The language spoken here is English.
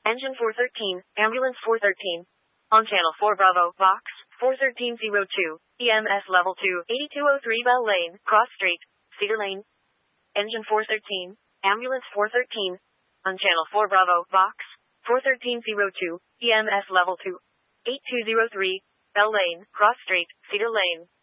Engine 413, Ambulance 413. On Channel 4 Bravo, Vox, 41302, EMS Level 2, 8203 Bell Lane, Cross Street, Cedar Lane. Engine 413, Ambulance 413. On Channel 4 Bravo, Vox, 41302, EMS Level 2, 8203, Bell Lane, Cross Street, Cedar Lane.